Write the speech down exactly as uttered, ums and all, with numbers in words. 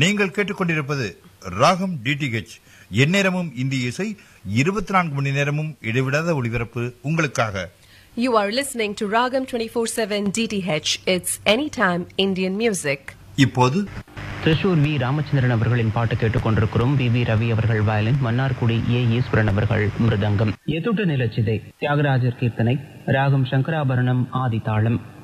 நீங்கள் கேட்டுக்கொண்டிருப்பது ராகம் டிடிஹெச். எந்நேரமும் இந்திய இசை, இருபத்தி நான்கு மணி நேரமும் இடைவிடாத ஒளிபரப்பு உங்களுக்காக. You are listening to Ragam twenty-four seven D T H. It's anytime Indian music. இப்போது திருஷூர் வி ராமச்சந்திரன் அவர்களின் பாட்டு கேட்டுக்கொண்டிருக்கிறோம். வி வி ரவி அவர்கள் வயலின், மன்னார்குடி ஏ ஈஸ்வரன் அவர்கள் மிருதங்கம். எதுட்ட நிலச்சிதை தியாகராஜர் கீர்த்தனை, ராகம் சங்கராபரணம், ஆதி தாளம்.